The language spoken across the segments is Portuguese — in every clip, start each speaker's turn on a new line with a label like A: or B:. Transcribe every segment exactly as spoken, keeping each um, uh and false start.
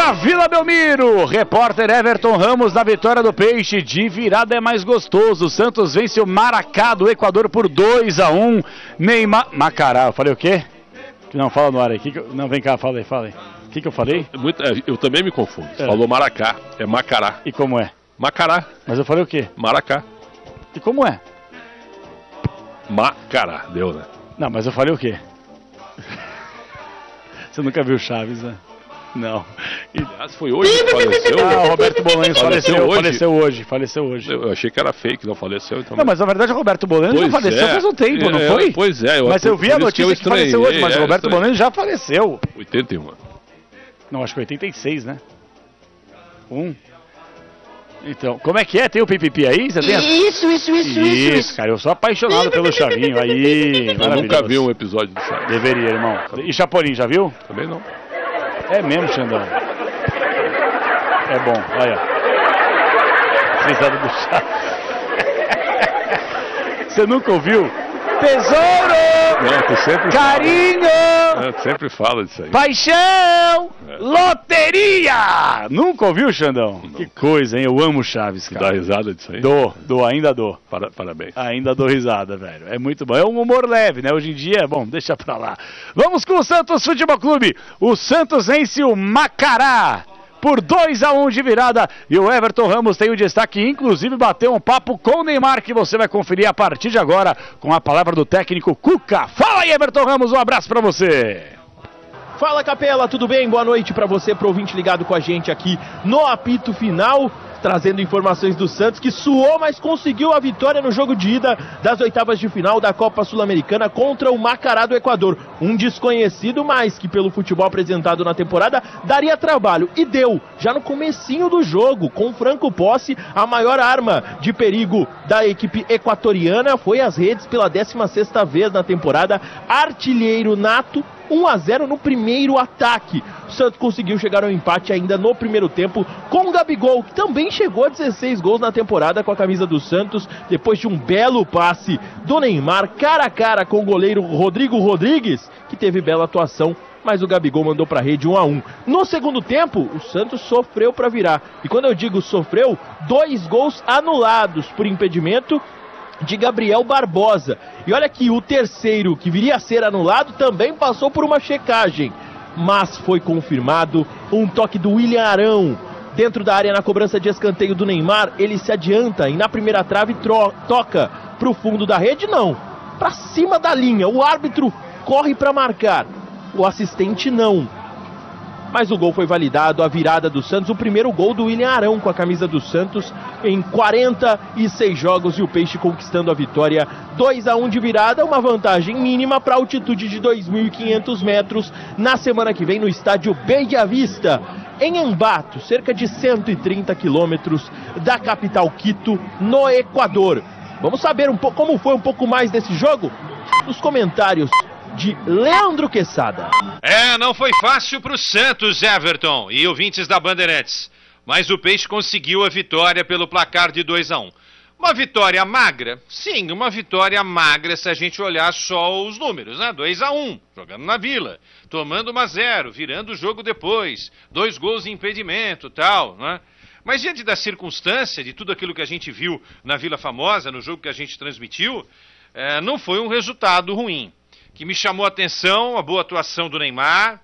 A: na Vila Belmiro. Repórter Everton Ramos na vitória do Peixe. De virada é mais gostoso. O Santos vence o Maracá do Equador por dois a um. Neymar... Macará, eu falei o quê? Não, fala no ar aí. Que que eu... Não, vem cá, fala aí, fala aí. O que, que eu falei?
B: Muito, eu também me confundo. Você é. falou Maracá, é Macará.
A: E como é?
B: Macará.
A: Mas eu falei o quê?
B: Maracá.
A: E como é?
B: Macará, deu, né?
A: Não, mas eu falei o quê? Você nunca viu Chaves, né? Não.
B: E... Aliás, foi hoje que faleceu?
A: Ah, o Roberto Bolanhos faleceu, faleceu, hoje. faleceu hoje. Faleceu hoje.
B: Eu achei que era fake, não faleceu. Então...
A: Não, mas na verdade o Roberto Bolanhos já faleceu é. faz um tempo, é, não foi?
B: Pois é. Eu,
A: mas eu vi a notícia que, que faleceu hoje, mas é, o Roberto Bolanhos já faleceu.
B: oitenta e um.
A: Não, acho que oitenta e seis, né? Um. Então, como é que é? Tem o pipipi aí? Você tem a...
C: Isso, isso, isso, isso.
A: Isso, cara, eu sou apaixonado pelo Chavinho. Aí,
B: eu nunca vi um episódio do Chaves.
A: Deveria, irmão. E Chapolin, já viu?
B: Também não.
A: É mesmo, Xandão. É bom, olha. Risada do Chaves. Você nunca ouviu? Tesouro!
B: Não, tu sempre
A: carinho!
B: Fala. É, tu sempre fala disso aí.
A: Paixão! É. Loteria! Nunca ouviu, Xandão? Não. Que coisa, hein? Eu amo Chaves, cara.
B: Dá risada disso aí?
A: Dou, dou, ainda dou.
B: Para, parabéns.
A: Ainda dou risada, velho. É muito bom. É um humor leve, né? Hoje em dia, bom, deixa pra lá. Vamos com o Santos Futebol Clube. O Santos vence o Macará por dois a um de virada, e o Everton Ramos tem o destaque, inclusive bateu um papo com o Neymar, que você vai conferir a partir de agora, com a palavra do técnico Cuca. Fala aí, Everton Ramos, um abraço pra você.
D: Fala, Capela, tudo bem? Boa noite pra você, pro ouvinte ligado com a gente aqui no apito final, trazendo informações do Santos, que suou, mas conseguiu a vitória no jogo de ida das oitavas de final da Copa Sul-Americana contra o Macará do Equador. Um desconhecido, mas que pelo futebol apresentado na temporada daria trabalho. E deu, já no comecinho do jogo, com Franco Posse, a maior arma de perigo da equipe equatoriana foi às redes pela décima sexta vez na temporada, artilheiro nato, um a zero no primeiro ataque. O Santos conseguiu chegar ao empate ainda no primeiro tempo com o Gabigol, que também chegou a dezesseis gols na temporada com a camisa do Santos, depois de um belo passe do Neymar, cara a cara com o goleiro Rodrigo Rodrigues, que teve bela atuação, mas o Gabigol mandou para a rede um a um. No segundo tempo, o Santos sofreu para virar. E quando eu digo sofreu, dois gols anulados por impedimento de Gabriel Barbosa. E olha que o terceiro, que viria a ser anulado, também passou por uma checagem, mas foi confirmado um toque do William Arão dentro da área na cobrança de escanteio do Neymar. Ele se adianta e na primeira trave tro- toca para o fundo da rede, não, para cima da linha. O árbitro corre para marcar, o assistente não. Mas o gol foi validado, a virada do Santos, o primeiro gol do William Arão com a camisa do Santos em quarenta e seis jogos, e o Peixe conquistando a vitória dois a um de virada, uma vantagem mínima para a altitude de dois mil e quinhentos metros na semana que vem no estádio Bella Vista, em Ambato, cerca de cento e trinta quilômetros da capital Quito, no Equador. Vamos saber um pouco como foi um pouco mais desse jogo? Nos comentários de Leandro Quesada.
E: É, não foi fácil para o Santos, Everton e ouvintes da Bandeirantes, mas o Peixe conseguiu a vitória pelo placar de dois a um. Uma vitória magra? Sim, uma vitória magra se a gente olhar só os números, né? dois a um, jogando na Vila, tomando um a zero, virando o jogo depois, dois gols de impedimento, tal, né? Mas diante da circunstância, de tudo aquilo que a gente viu na Vila Famosa, no jogo que a gente transmitiu, é, não foi um resultado ruim. Que me chamou a atenção, a boa atuação do Neymar,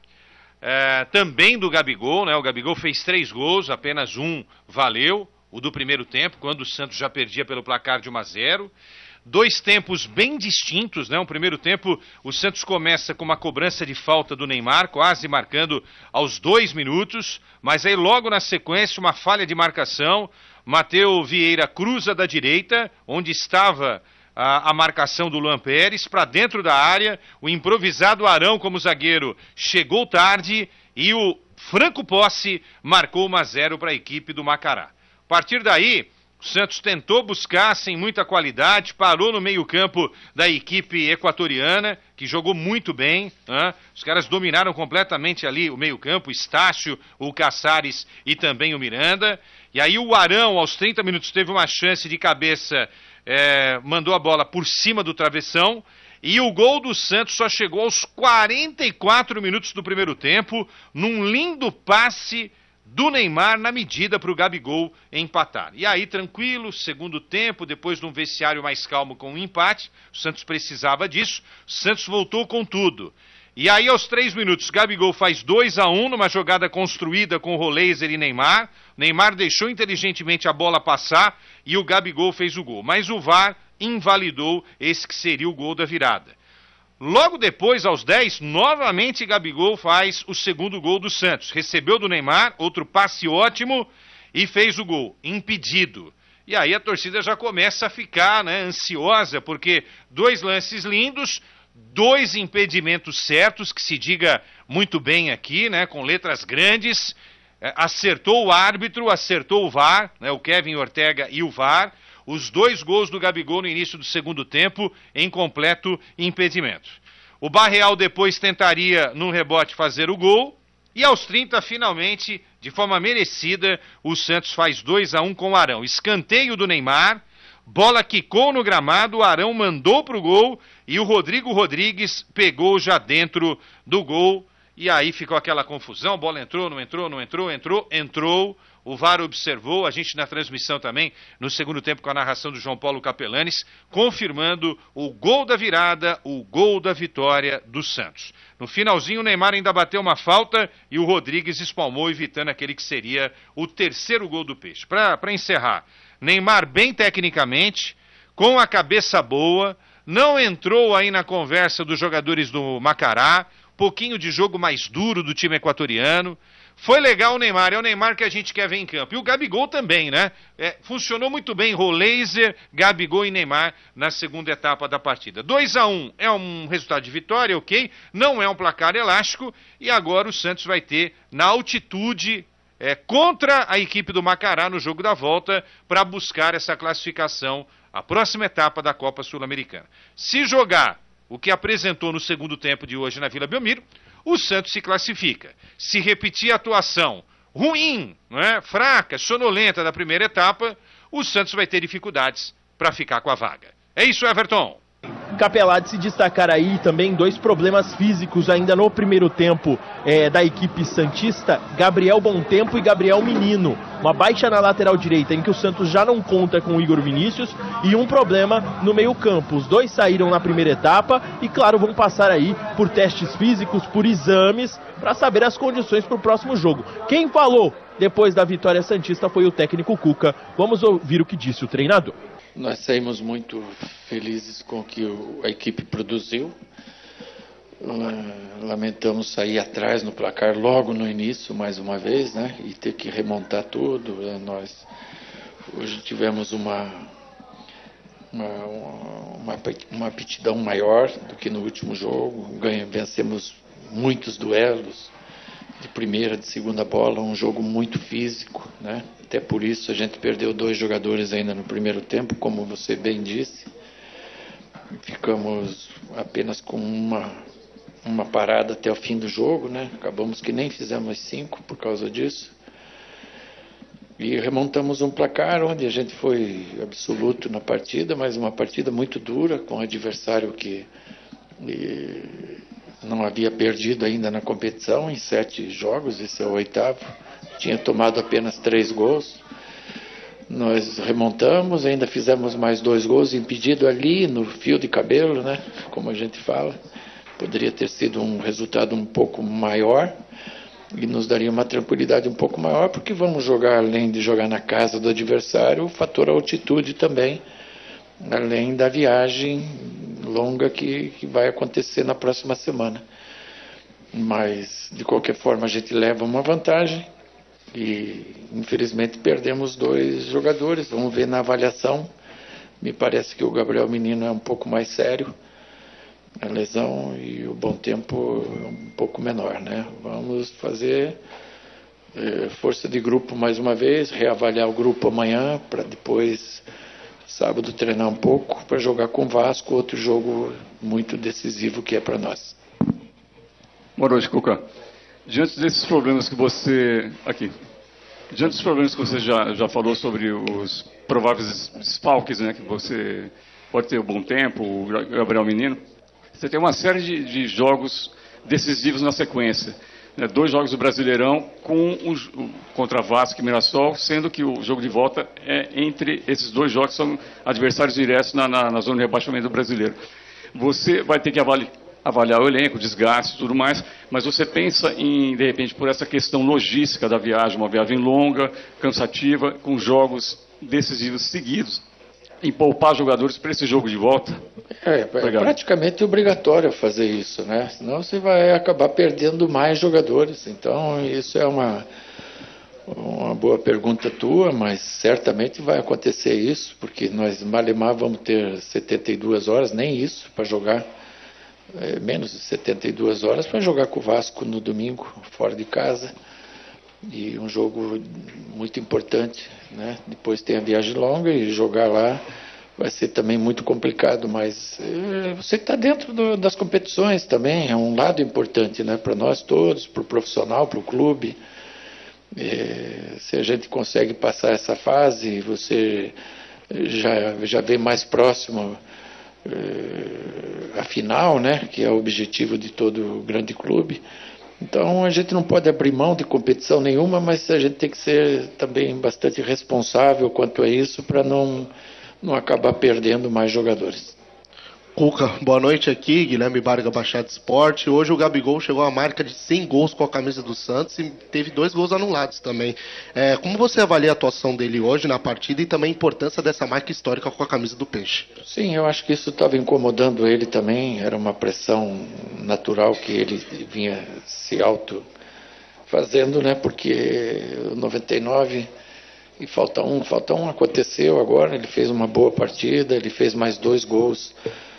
E: é, também do Gabigol, né? O Gabigol fez três gols, apenas um valeu, o do primeiro tempo, quando o Santos já perdia pelo placar de um a zero. Dois tempos bem distintos, né? O primeiro tempo, o Santos começa com uma cobrança de falta do Neymar, quase marcando aos dois minutos, mas aí logo na sequência uma falha de marcação, Mateu Vieira cruza da direita, onde estava A, a marcação do Luan Pérez, para dentro da área, o improvisado Arão como zagueiro chegou tarde e o Franco Posse marcou um a zero para a equipe do Macará. A partir daí, o Santos tentou buscar sem muita qualidade, parou no meio-campo da equipe equatoriana, que jogou muito bem, né? Os caras dominaram completamente ali o meio-campo, o Estácio, o Caçares e também o Miranda. E aí o Arão, aos trinta minutos, teve uma chance de cabeça, é, mandou a bola por cima do travessão, e o gol do Santos só chegou aos quarenta e quatro minutos do primeiro tempo, num lindo passe do Neymar na medida para o Gabigol empatar. E aí, tranquilo, segundo tempo, depois de um vestiário mais calmo com um empate, o Santos precisava disso, o Santos voltou com tudo. E aí, aos três minutos, Gabigol faz dois a um numa jogada construída com Roleiser e Neymar. Neymar deixou inteligentemente a bola passar e o Gabigol fez o gol. Mas o V A R invalidou esse que seria o gol da virada. Logo depois, aos dez, novamente Gabigol faz o segundo gol do Santos. Recebeu do Neymar, outro passe ótimo e fez o gol, impedido. E aí a torcida já começa a ficar, né, ansiosa, porque dois lances lindos, dois impedimentos certos, que se diga muito bem aqui, né, com letras grandes. É, acertou o árbitro, acertou o V A R, né, o Kevin Ortega e o V A R. Os dois gols do Gabigol no início do segundo tempo em completo impedimento. O Barreal depois tentaria, num rebote, fazer o gol. E aos trinta, finalmente, de forma merecida, o Santos faz dois a um com o Arão. Escanteio do Neymar, bola quicou no gramado, o Arão mandou para o gol e o Rodrigo Rodrigues pegou já dentro do gol. E aí ficou aquela confusão, a bola entrou, não entrou, não entrou, entrou, entrou. O V A R observou, a gente na transmissão também, no segundo tempo com a narração do João Paulo Capelanes, confirmando o gol da virada, o gol da vitória do Santos. No finalzinho, o Neymar ainda bateu uma falta e o Rodrigues espalmou, evitando aquele que seria o terceiro gol do Peixe. Para encerrar, Neymar bem tecnicamente, com a cabeça boa, não entrou aí na conversa dos jogadores do Macará, pouquinho de jogo mais duro do time equatoriano. Foi legal o Neymar, é o Neymar que a gente quer ver em campo. E o Gabigol também, né? É, funcionou muito bem, Roleiser, Gabigol e Neymar na segunda etapa da partida. dois a um é um resultado de vitória, ok? Não é um placar elástico. E agora o Santos vai ter, na altitude, é, contra a equipe do Macará no jogo da volta, para buscar essa classificação, a próxima etapa da Copa Sul-Americana. Se jogar o que apresentou no segundo tempo de hoje na Vila Belmiro, o Santos se classifica. Se repetir a atuação ruim, não é? Fraca, sonolenta da primeira etapa, o Santos vai ter dificuldades para ficar com a vaga. É isso, Everton.
D: Capelá, de se destacar aí também dois problemas físicos ainda no primeiro tempo é, da equipe santista, Gabriel Bontempo e Gabriel Menino. Uma baixa na lateral direita em que o Santos já não conta com o Igor Vinícius e um problema no meio campo. Os dois saíram na primeira etapa e, claro, vão passar aí por testes físicos, por exames, para saber as condições para o próximo jogo. Quem falou depois da vitória santista foi o técnico Cuca. Vamos ouvir o que disse o treinador.
C: Nós saímos muito felizes com o que a equipe produziu. Lamentamos sair atrás no placar logo no início, mais uma vez, né? E ter que remontar tudo. Nós hoje tivemos uma, uma, uma, uma aptidão maior do que no último jogo. Ganha, vencemos muitos duelos de primeira, de segunda bola, um jogo muito físico, né? Até por isso a gente perdeu dois jogadores ainda no primeiro tempo, como você bem disse. Ficamos apenas com uma, uma parada até o fim do jogo, né? Acabamos que nem fizemos cinco por causa disso. E remontamos um placar onde a gente foi absoluto na partida, mas uma partida muito dura, com um adversário que e, não havia perdido ainda na competição em sete jogos, esse é o oitavo. Tinha tomado apenas três gols. Nós remontamos, ainda fizemos mais dois gols, impedido ali no fio de cabelo, né? Como a gente fala. Poderia ter sido um resultado um pouco maior e nos daria uma tranquilidade um pouco maior, porque vamos jogar, além de jogar na casa do adversário, o fator altitude também, além da viagem longa que, que vai acontecer na próxima semana. Mas, de qualquer forma, a gente leva uma vantagem. E infelizmente perdemos dois jogadores. Vamos ver na avaliação. Me parece que o Gabriel Menino é um pouco mais sério, a lesão, e o Bontempo um pouco menor, né? Vamos fazer eh, força de grupo mais uma vez, reavaliar o grupo amanhã, para depois, sábado, treinar um pouco, para jogar com o Vasco, outro jogo muito decisivo que é para nós.
F: Boa noite, Cuca. Diante desses problemas que você... Aqui. Diante dos problemas que você já, já falou sobre os prováveis desfalques, né, que você pode ter o Bontempo, o Gabriel Menino, você tem uma série de, de jogos decisivos na sequência. né, dois jogos do Brasileirão com o, contra Vasco e Mirassol, sendo que o jogo de volta é entre esses dois jogos, são adversários diretos na, na, na zona de rebaixamento do Brasileiro. Você vai ter que avaliar, avaliar o elenco, o desgaste e tudo mais, mas você pensa em, de repente, por essa questão logística da viagem, uma viagem longa, cansativa, com jogos decisivos seguidos, em poupar jogadores para esse jogo de volta?
C: É, é praticamente obrigatório fazer isso, né? Senão você vai acabar perdendo mais jogadores. Então, isso é uma, uma boa pergunta tua, mas certamente vai acontecer isso, porque nós, malemar, vamos ter setenta e duas horas, nem isso, para jogar, é, menos de setenta e duas horas, para jogar com o Vasco no domingo, fora de casa. E um jogo muito importante, né? Depois tem a viagem longa e jogar lá vai ser também muito complicado, mas é, você está dentro do, das competições também, é um lado importante, né? Para nós todos, para o profissional, para o clube. É, se a gente consegue passar essa fase, você já, já vem mais próximo é, a final, né? Que é o objetivo de todo grande clube. Então a gente não pode abrir mão de competição nenhuma, mas a gente tem que ser também bastante responsável quanto a isso para não, não acabar perdendo mais jogadores.
G: Cuca, boa noite aqui, Guilherme Barga, Baixada Esporte. Hoje o Gabigol chegou à marca de cem gols com a camisa do Santos e teve dois gols anulados também. É, como você avalia a atuação dele hoje na partida e também a importância dessa marca histórica com a camisa do Peixe?
C: Sim, eu acho que isso estava incomodando ele também, era uma pressão natural que ele vinha se auto fazendo, né? Porque o noventa e nove e falta um, falta um aconteceu agora, ele fez uma boa partida, ele fez mais dois gols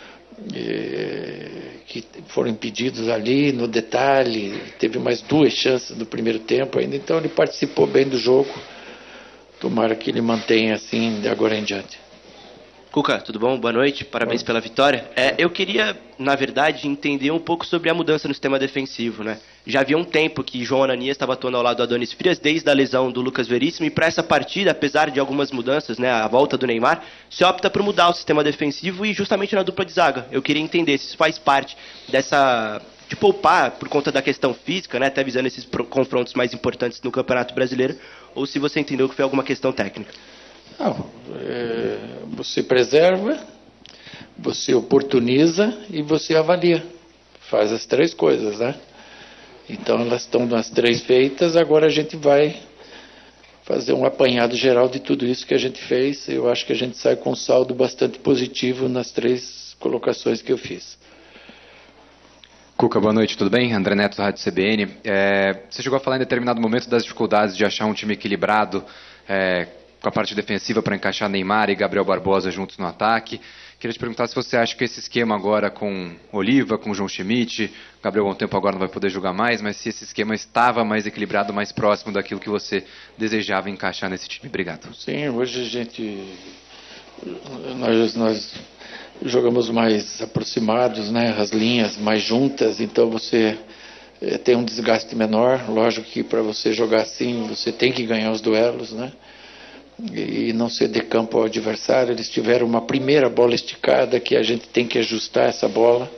C: que foram impedidos ali no detalhe, teve mais duas chances no primeiro tempo ainda, então ele participou bem do jogo. Tomara que ele mantenha assim de agora em diante.
H: Cuca, tudo bom? Boa noite, parabéns pela vitória. É, eu queria, na verdade, entender um pouco sobre a mudança no sistema defensivo, né? Já havia um tempo que João Ananias estava atuando ao lado do Adonis Frias, desde a lesão do Lucas Veríssimo, e para essa partida, apesar de algumas mudanças, né, a volta do Neymar, se opta por mudar o sistema defensivo e justamente na dupla de zaga. Eu queria entender se isso faz parte dessa... de poupar por conta da questão física, né, até visando esses confrontos mais importantes no Campeonato Brasileiro, ou se você entendeu que foi alguma questão técnica.
C: Não, é, você preserva, você oportuniza e você avalia. Faz as três coisas, né? Então elas estão nas três feitas, agora a gente vai fazer um apanhado geral de tudo isso que a gente fez. Eu acho que a gente sai com um saldo bastante positivo nas três colocações que eu fiz.
I: Cuca, boa noite, tudo bem? André Neto, da Rádio C B N. É, você chegou a falar em determinado momento das dificuldades de achar um time equilibrado, é, com a parte defensiva para encaixar Neymar e Gabriel Barbosa juntos no ataque. Queria te perguntar se você acha que esse esquema agora com Oliva, com João Schmidt, Gabriel há um tempo agora não vai poder jogar mais, mas se esse esquema estava mais equilibrado, mais próximo daquilo que você desejava encaixar nesse time. Obrigado.
C: Sim, hoje a gente... Nós, nós jogamos mais aproximados, né? As linhas mais juntas, então você é, tem um desgaste menor. Lógico que para você jogar assim, você tem que ganhar os duelos, né? E não ceder campo ao adversário. Eles tiveram uma primeira bola esticada que a gente tem que ajustar essa bola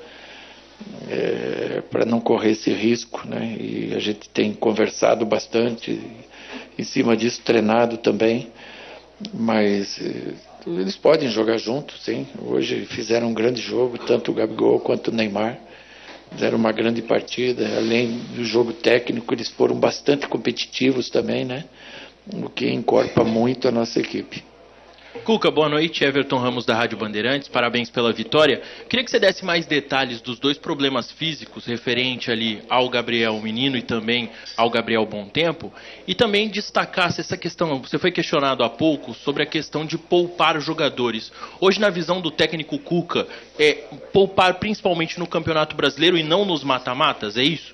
C: é, para não correr esse risco, né? E a gente tem conversado bastante em cima disso, treinado também, mas é, eles podem jogar juntos, sim. Hoje fizeram um grande jogo, tanto o Gabigol quanto o Neymar fizeram uma grande partida. Além do jogo técnico, eles foram bastante competitivos também, né? O que encorpa muito a nossa equipe.
D: Cuca, boa noite. Everton Ramos, da Rádio Bandeirantes. Parabéns pela vitória. Queria que você desse mais detalhes dos dois problemas físicos referente ali ao Gabriel Menino e também ao Gabriel Bom Tempo, e também destacasse essa questão, você foi questionado há pouco sobre a questão de poupar jogadores. Hoje, na visão do técnico Cuca, é poupar principalmente no Campeonato Brasileiro e não nos mata-matas, é isso?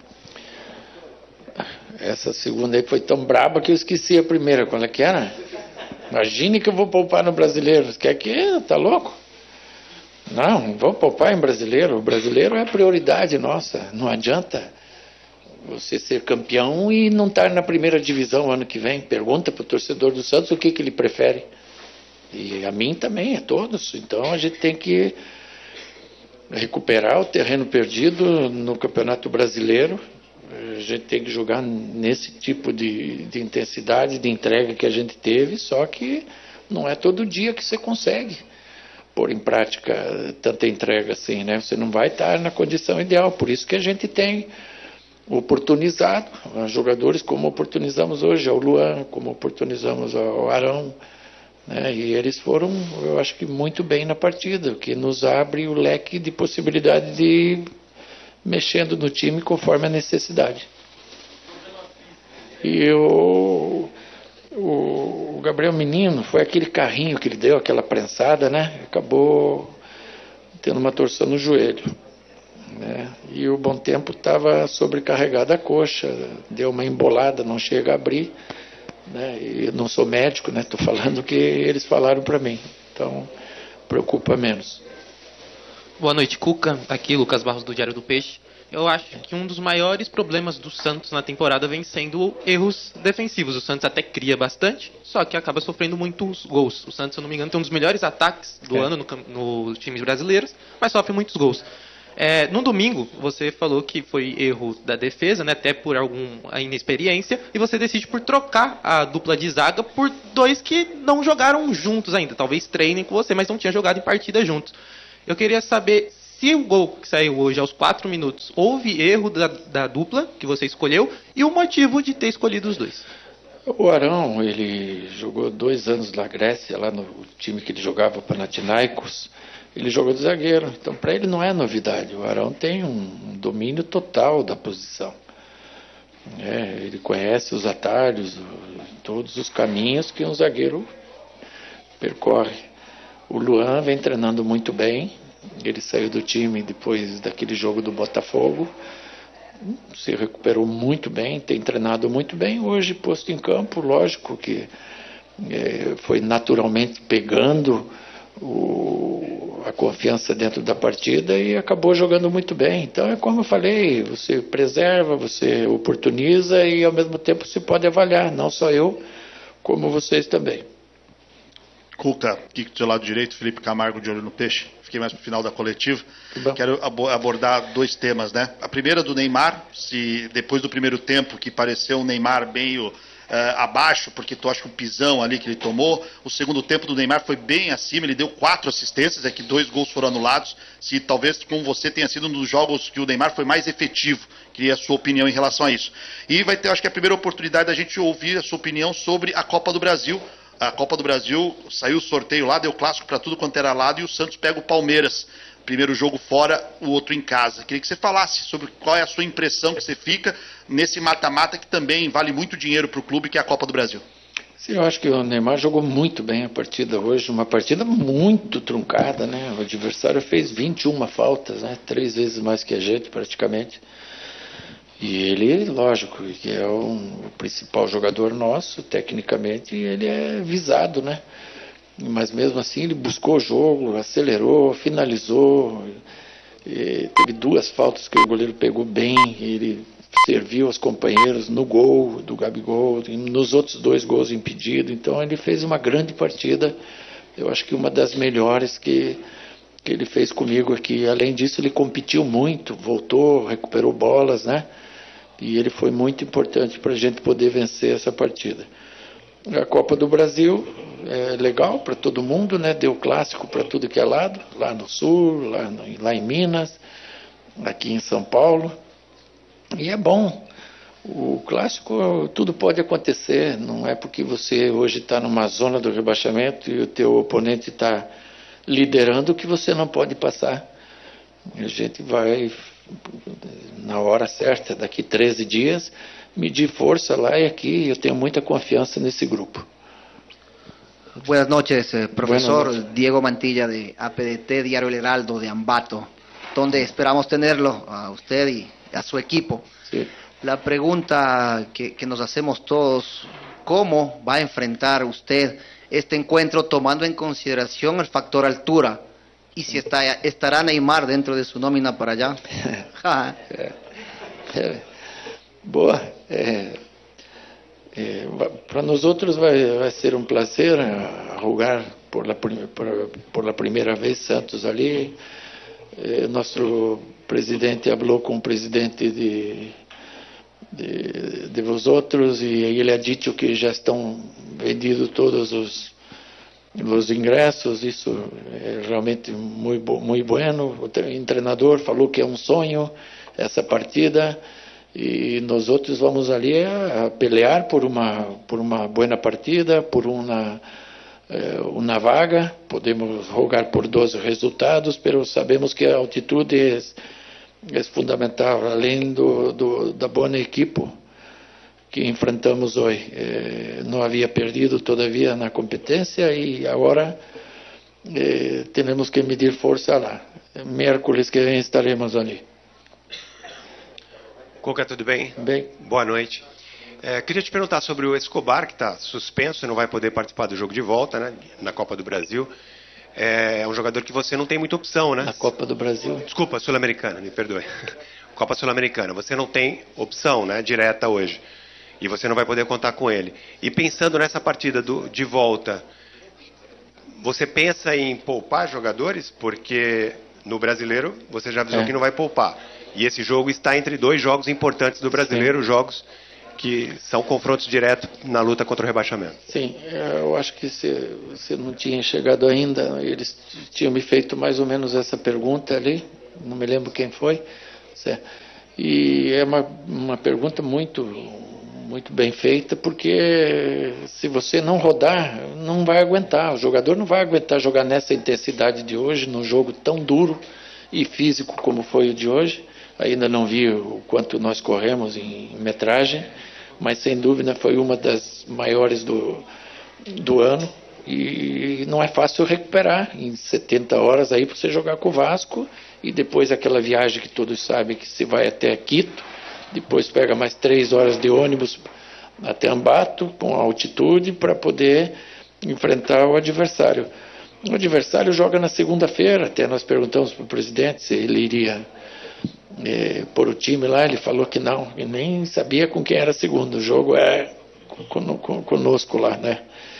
C: Essa segunda aí foi tão braba que eu esqueci a primeira. Qual é que era? Imagine que eu vou poupar no Brasileiro. Você quer que? Tá louco? Não, não vou poupar em Brasileiro. O Brasileiro é a prioridade nossa. Não adianta você ser campeão e não estar na primeira divisão ano que vem. Pergunta para o torcedor do Santos o que, que ele prefere. E a mim também, a todos. Então a gente tem que recuperar o terreno perdido no Campeonato Brasileiro. A gente tem que jogar nesse tipo de, de intensidade, de entrega que a gente teve, só que não é todo dia que você consegue pôr em prática tanta entrega assim, né? Você não vai estar na condição ideal, por isso que a gente tem oportunizado jogadores como oportunizamos hoje ao Luan, como oportunizamos ao Arão, né? E eles foram, eu acho que muito bem na partida, o que nos abre o leque de possibilidade de ir mexendo no time conforme a necessidade. E o, o Gabriel Menino, foi aquele carrinho que ele deu, aquela prensada, né? Acabou tendo uma torção no joelho, né? E o Bom Tempo estava sobrecarregado a coxa, deu uma embolada, não chega a abrir, né? E eu não sou médico, né? Estou falando o que eles falaram para mim, então preocupa menos.
J: Boa noite, Cuca. Aqui, Lucas Barros, do Diário do Peixe. Eu acho que um dos maiores problemas do Santos na temporada vem sendo erros defensivos. O Santos até cria bastante, só que acaba sofrendo muitos gols. O Santos, se eu não me engano, tem um dos melhores ataques do é. ano nos no times brasileiros, mas sofre muitos gols. É, no domingo, você falou que foi erro da defesa, né, até por alguma inexperiência, e você decide por trocar a dupla de zaga por dois que não jogaram juntos ainda. Talvez treinem com você, mas não tinham jogado em partida juntos. Eu queria saber se o gol que saiu hoje aos quatro minutos, houve erro da, da dupla que você escolheu e o motivo de ter escolhido os dois.
C: O Arão, ele jogou dois anos na Grécia, lá no time que ele jogava, Panathinaikos, ele jogou de zagueiro, então para ele não é novidade. O Arão tem um domínio total da posição. É, ele conhece os atalhos, todos os caminhos que um zagueiro percorre. O Luan vem treinando muito bem, ele saiu do time depois daquele jogo do Botafogo, se recuperou muito bem, tem treinado muito bem, hoje posto em campo, lógico que é, foi naturalmente pegando o, a confiança dentro da partida e acabou jogando muito bem. Então é como eu falei, você preserva, você oportuniza e ao mesmo tempo você pode avaliar, não só eu, como vocês também.
K: Cuca, aqui do seu lado direito, Felipe Camargo, de Olho no Peixe. Fiquei mais para o final da coletiva. Quero abordar dois temas, né? A primeira do Neymar, se depois do primeiro tempo, que pareceu um Neymar meio uh, abaixo, porque tu acha que o pisão ali que ele tomou. O segundo tempo do Neymar foi bem acima, ele deu quatro assistências, é que dois gols foram anulados. Se talvez com você tenha sido um dos jogos que o Neymar foi mais efetivo. Queria a sua opinião em relação a isso. E vai ter, acho que a primeira oportunidade da gente ouvir a sua opinião sobre a Copa do Brasil. A Copa do Brasil, saiu o sorteio lá, deu clássico para tudo quanto era lado e o Santos pega o Palmeiras. Primeiro jogo fora, o outro em casa. Queria que você falasse sobre qual é a sua impressão que você fica nesse mata-mata que também vale muito dinheiro para o clube, que é a Copa do Brasil.
C: Sim, eu acho que o Neymar jogou muito bem a partida hoje, uma partida muito truncada, né? O adversário fez vinte e uma faltas, né? Três vezes mais que a gente praticamente. E ele, lógico, que é um, o principal jogador nosso, tecnicamente, ele é visado, né? Mas mesmo assim ele buscou o jogo, acelerou, finalizou, teve duas faltas que o goleiro pegou bem, ele serviu aos companheiros no gol do Gabigol, nos outros dois gols impedidos, então ele fez uma grande partida, eu acho que uma das melhores que, que ele fez comigo aqui. Além disso, ele competiu muito, voltou, recuperou bolas, né? E ele foi muito importante para a gente poder vencer essa partida. A Copa do Brasil é legal para todo mundo, né? Deu clássico para tudo que é lado, lá no Sul, lá, no, lá em Minas, aqui em São Paulo. E é bom. O clássico, tudo pode acontecer. Não é porque você hoje está numa zona do rebaixamento e o teu oponente está liderando que você não pode passar. A gente vai, na hora certa, daqui treze dias, medir força lá e aqui. Eu tenho muita confiança nesse grupo.
L: Buenas noches, eh, profesor.
C: Buenas noches.
L: Diego Mantilla, de A P D T, Diario El Heraldo, de Ambato, donde esperamos tenerlo a usted y a su equipo.
C: Sí.
L: La pregunta que, que nos hacemos todos, ¿cómo va a enfrentar usted este encuentro tomando en consideración el factor altura? ¿Y si está, estará Neymar dentro de su nómina para allá?
C: é, é, boa. É, é, para nós outros vai, vai ser um prazer jogar por la, por, por la primeira vez Santos ali. É, nosso presidente falou com o presidente de, de, de vosotros, e ele ha dicho que já estão vendidos todos os, os ingressos. Isso é realmente muito, muito bueno. O treinador falou que é um sonho essa partida, e nós outros vamos ali a, a pelear por uma, por uma boa partida, por uma, eh, uma vaga. Podemos jogar por dois resultados, mas sabemos que a altitude é, é fundamental, além do, do, da boa equipe que enfrentamos hoje. Eh, não havia perdido todavia na competência, e agora eh, temos que medir força lá. Miércoles que vem estaremos ali.
M: Cuca, tudo bem?
C: Bem.
M: Boa noite. É, queria te perguntar sobre o Escobar, que está suspenso e não vai poder participar do jogo de volta, né, na Copa do Brasil. É um jogador que você não tem muita opção, né?
C: Na Copa do Brasil?
M: Desculpa, Sul-Americana, me perdoe. Copa Sul-Americana. Você não tem opção, né, direta hoje. E você não vai poder contar com ele. E pensando nessa partida do, de volta, você pensa em poupar jogadores? Porque no Brasileiro você já avisou é. que não vai poupar. E esse jogo está entre dois jogos importantes do Brasileiro, Sim. jogos que são confrontos diretos na luta contra o rebaixamento.
C: Sim, eu acho que você, você não tinha chegado ainda. Eles tinham me feito mais ou menos essa pergunta ali, não me lembro quem foi. E é uma, uma pergunta muito, muito bem feita, porque se você não rodar, não vai aguentar. O jogador não vai aguentar jogar nessa intensidade de hoje, num jogo tão duro e físico como foi o de hoje. Ainda não vi o quanto nós corremos em metragem, mas sem dúvida foi uma das maiores do, do ano, e não é fácil recuperar em setenta horas aí para você jogar com o Vasco, e depois aquela viagem que todos sabem que se vai até Quito, depois pega mais três horas de ônibus até Ambato, com altitude, para poder enfrentar o adversário. O adversário joga na segunda-feira, até nós perguntamos para o presidente se ele iria É, por o time lá, ele falou que não, e nem sabia com quem era segundo. O jogo é con, con, conosco lá, né?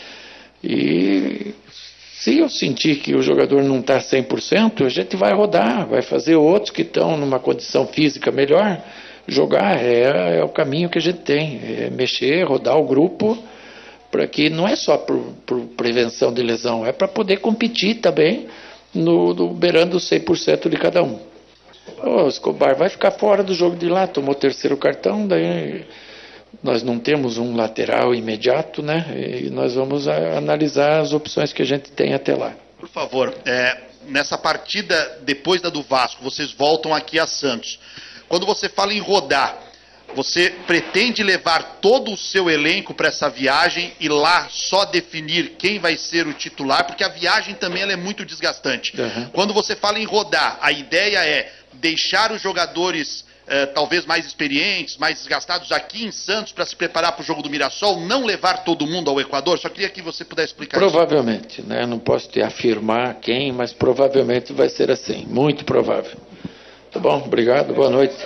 C: E se eu sentir que o jogador não está cem por cento, a gente vai rodar, vai fazer outros que estão numa condição física melhor jogar. É, é o caminho que a gente tem, é mexer, rodar o grupo, para que não é só por, por prevenção de lesão, é para poder competir também no, no beirando cem por cento de cada um. O Escobar vai ficar fora do jogo de lá, tomou o terceiro cartão, daí nós não temos um lateral imediato, né? E nós vamos a, analisar as opções que a gente tem até lá.
K: Por favor, é, nessa partida, depois da do Vasco, vocês voltam aqui a Santos. Quando você fala em rodar, você pretende levar todo o seu elenco para essa viagem e lá só definir quem vai ser o titular? Porque a viagem também ela é muito desgastante. Uhum. Quando você fala em rodar, a ideia é deixar os jogadores eh, talvez mais experientes, mais desgastados aqui em Santos para se preparar para o jogo do Mirassol, não levar todo mundo ao Equador? Só queria que você pudesse explicar
C: provavelmente,
K: isso.
C: Né? Não posso te afirmar quem, mas provavelmente vai ser assim, muito provável. Tá bom, obrigado, boa noite.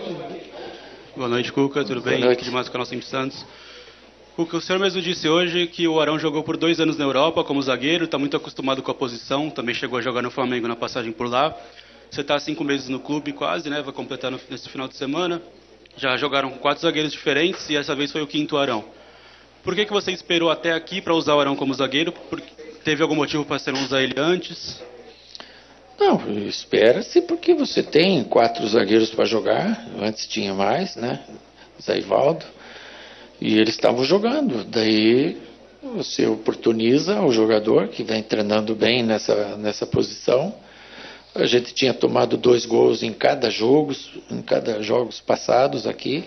N: Boa noite, Cuca, tudo bem?
C: Boa noite.
N: Aqui de mais do canal cinco Santos. Cuca, o senhor mesmo disse hoje que o Arão jogou por dois anos na Europa como zagueiro, está muito acostumado com a posição, também chegou a jogar no Flamengo na passagem por lá. Você está há cinco meses no clube quase, né? Vai completar no, nesse final de semana. Já jogaram com quatro zagueiros diferentes e essa vez foi o quinto Arão. Por que, que você esperou até aqui para usar o Arão como zagueiro? Porque teve algum motivo para você não usar ele antes?
C: Não, espera-se porque você tem quatro zagueiros para jogar. Antes tinha mais, né? Zé Ivaldo. E eles estavam jogando. Daí você oportuniza o jogador que vem treinando bem nessa, nessa posição. A gente tinha tomado dois gols em cada jogo, em cada jogos passados aqui,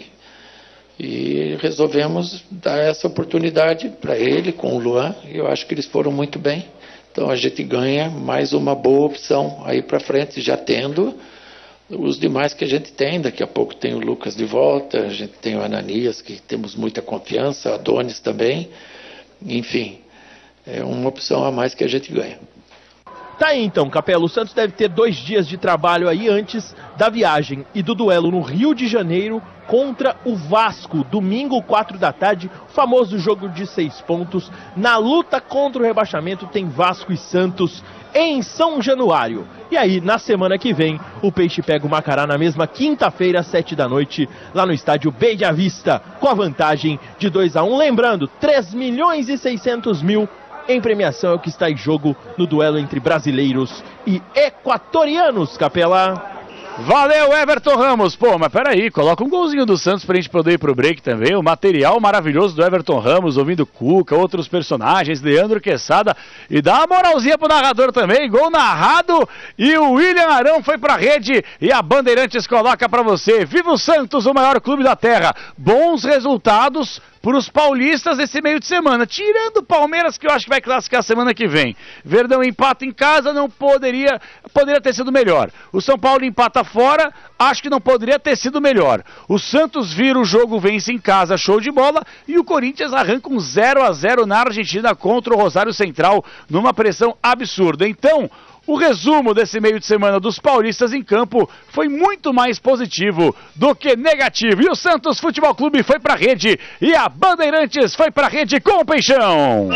C: e resolvemos dar essa oportunidade para ele com o Luan, e eu acho que eles foram muito bem. Então a gente ganha mais uma boa opção aí para frente, já tendo os demais que a gente tem. Daqui a pouco tem o Lucas de volta, a gente tem o Ananias, que temos muita confiança, o Adonis também. Enfim, é uma opção a mais que a gente ganha.
D: Tá aí então, Capela, o Santos deve ter dois dias de trabalho aí antes da viagem e do duelo no Rio de Janeiro contra o Vasco, domingo, quatro da tarde, o famoso jogo de seis pontos. Na luta contra o rebaixamento tem Vasco e Santos em São Januário. E aí, na semana que vem, o Peixe pega o Macará na mesma quinta-feira, às sete da noite, lá no estádio Beija Vista, com a vantagem de dois a um. Lembrando, três milhões e seiscentos mil em premiação é o que está em jogo no duelo entre brasileiros e equatorianos, Capela.
A: Valeu, Everton Ramos. Pô, mas peraí, coloca um golzinho do Santos pra gente poder ir pro break também. O material maravilhoso do Everton Ramos, ouvindo Cuca, outros personagens, Leandro Quesada. E dá uma moralzinha pro narrador também. Gol narrado e o William Arão foi pra rede e a Bandeirantes coloca pra você. Viva o Santos, o maior clube da terra. Bons resultados para os paulistas esse meio de semana, tirando o Palmeiras, que eu acho que vai classificar semana que vem. Verdão empata em casa, não poderia, poderia ter sido melhor. O São Paulo empata fora, acho que não poderia ter sido melhor. O Santos vira o jogo, vence em casa, show de bola, e o Corinthians arranca um zero a zero na Argentina contra o Rosário Central, numa pressão absurda. Então, o resumo desse meio de semana dos paulistas em campo foi muito mais positivo do que negativo. E o Santos Futebol Clube foi pra rede e a Bandeirantes foi pra rede com o Peixão.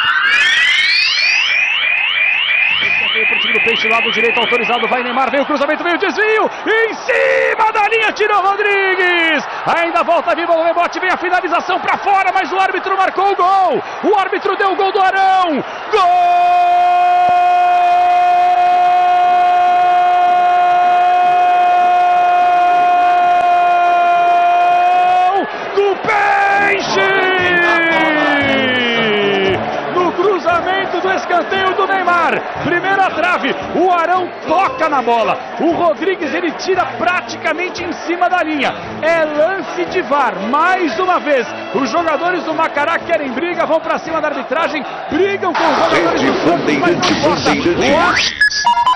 A: Veio pro time do Peixe, lado direito autorizado, vai Neymar, veio o cruzamento, veio o desvio, em cima da linha, tirou Rodrigues, ainda volta viva o rebote, vem a finalização pra fora, mas o árbitro marcou o gol, o árbitro deu o gol do Arão, gol! Do escanteio do Neymar, primeira trave, o Arão toca na bola, o Rodrigues ele tira praticamente em cima da linha, é lance de V A R, mais uma vez, os jogadores do Macará querem briga, vão pra cima da arbitragem, brigam com os jogadores do Santos, mas não importa.